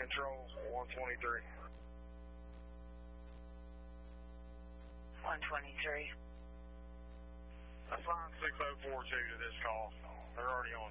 Control 123. 123. Assign 6042 to this call. They're already on